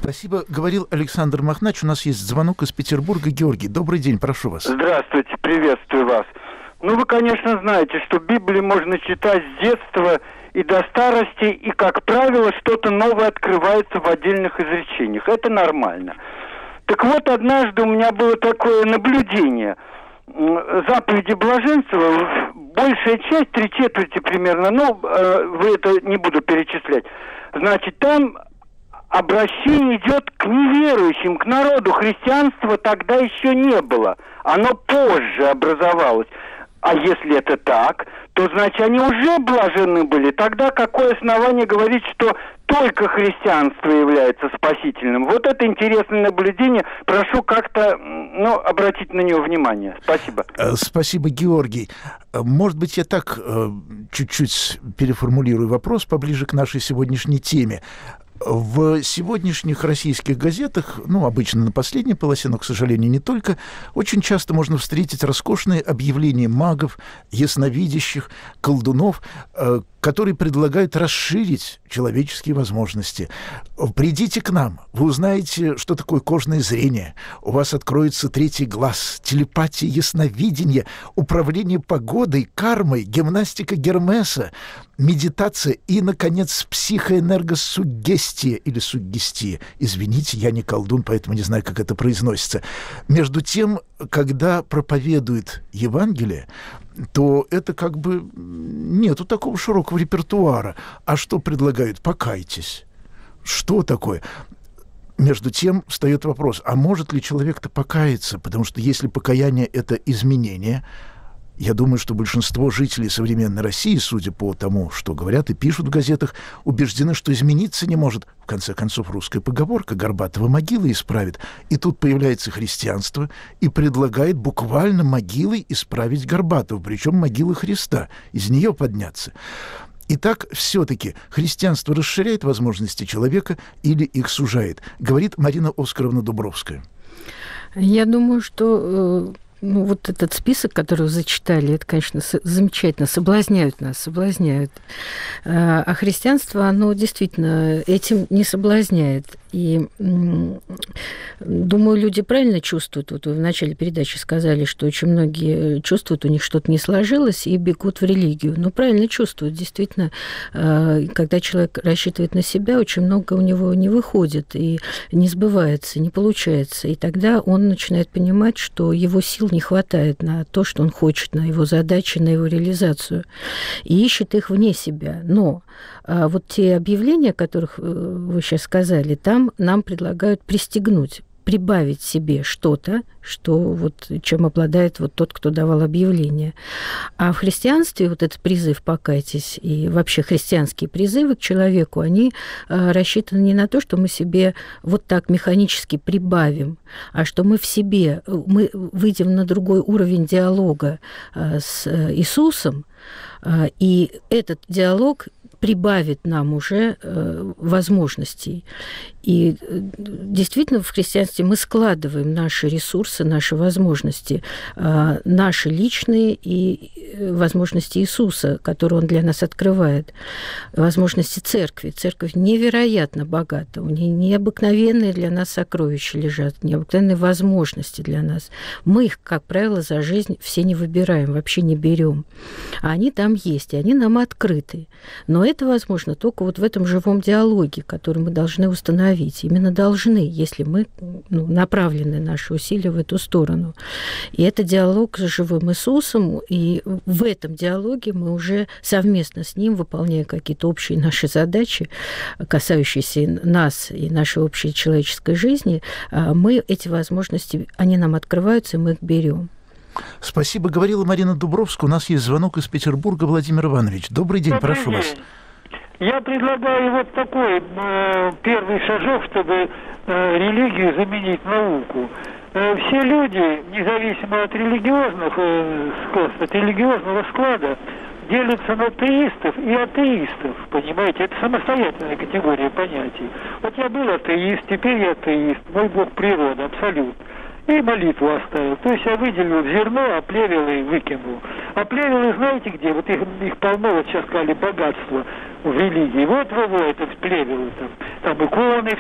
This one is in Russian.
Спасибо. Говорил Александр Махнач. У нас есть звонок из Петербурга. Георгий, добрый день, прошу вас. Здравствуйте, приветствую вас. Ну, вы, конечно, знаете, что Библию можно читать с детства и до старости, и, как правило, что-то новое открывается в отдельных изречениях. Это нормально. Так вот, однажды у меня было такое наблюдение. Заповеди блаженства, большая часть, 3/4 примерно, вы это не буду перечислять. Значит, там обращение идет к неверующим, к народу. Христианства тогда еще не было. Оно позже образовалось. А если это так, то, значит, они уже блаженны были. Тогда какое основание говорить, что только христианство является спасительным? Вот это интересное наблюдение. Прошу как-то, обратить на него внимание. Спасибо. Спасибо, Георгий. Может быть, я так чуть-чуть переформулирую вопрос поближе к нашей сегодняшней теме. В сегодняшних российских газетах, обычно на последней полосе, но, к сожалению, не только, очень часто можно встретить роскошные объявления магов, ясновидящих, колдунов, которые предлагают расширить человеческие возможности. Придите к нам, вы узнаете, что такое кожное зрение, у вас откроется третий глаз, телепатия, ясновидение, управление погодой, кармой, гимнастика Гермеса, медитация и, наконец, психоэнергосуггестия или суггестия. Извините, я не колдун, поэтому не знаю, как это произносится. Между тем, когда проповедует Евангелие, то это как бы нету такого широкого репертуара. А что предлагают? Покайтесь. Что такое? Между тем встает вопрос, а может ли человек-то покаяться? Потому что если покаяние – это изменение, я думаю, что большинство жителей современной России, судя по тому, что говорят и пишут в газетах, убеждены, что измениться не может. В конце концов, русская поговорка «Горбатова могила исправит». И тут появляется христианство и предлагает буквально могилой исправить Горбатова, причем могилы Христа, из нее подняться. Итак, все-таки христианство расширяет возможности человека или их сужает, говорит Марина Оскаровна Дубровская. Я думаю, что вот этот список, который вы зачитали, это, конечно, замечательно, соблазняют нас, соблазняют. А христианство, оно действительно этим не соблазняет. И думаю, люди правильно чувствуют. Вот вы в начале передачи сказали, что очень многие чувствуют, у них что-то не сложилось и бегут в религию. Но правильно чувствуют. Действительно, когда человек рассчитывает на себя, очень много у него не выходит и не сбывается, не получается. И тогда он начинает понимать, что его сил не хватает на то, что он хочет, на его задачи, на его реализацию. И ищет их вне себя. Но вот те объявления, о которых вы сейчас сказали, там нам предлагают пристегнуть, прибавить себе что-то, чем обладает вот тот, кто давал объявление. А в христианстве вот этот призыв «покайтесь» и вообще христианские призывы к человеку, они рассчитаны не на то, что мы себе вот так механически прибавим, а что мы в себе, мы выйдем на другой уровень диалога с Иисусом, и этот диалог прибавит нам уже возможностей. И действительно в христианстве мы складываем наши ресурсы, наши возможности, наши личные и возможности Иисуса, которые Он для нас открывает, возможности церкви. Церковь невероятно богата, у нее необыкновенные для нас сокровища лежат, необыкновенные возможности для нас. Мы их, как правило, за жизнь все не выбираем, вообще не берем. А они там есть, и они нам открыты. Но это возможно только вот в этом живом диалоге, который мы должны установить. Именно должны, если мы направлены наши усилия в эту сторону. И это диалог с живым Иисусом, и в этом диалоге мы уже совместно с Ним, выполняя какие-то общие наши задачи, касающиеся нас и нашей общей человеческой жизни, мы эти возможности, они нам открываются, и мы их берем. Спасибо. Говорила Марина Дубровская. У нас есть звонок из Петербурга. Владимир Иванович, добрый день, прошу вас. Я предлагаю вот такой первый шажок, чтобы религию заменить науку. Все люди, независимо от религиозного склада, делятся на теистов и атеистов, понимаете? Это самостоятельная категория понятий. Вот я был атеист, теперь я атеист, мой бог природа, абсолют. И молитву оставил. То есть я выделил зерно, а плевелы выкинул. А плевелы знаете где? Вот их полно, вот сейчас сказали, богатство в религии. Вот этот плевелы там иконы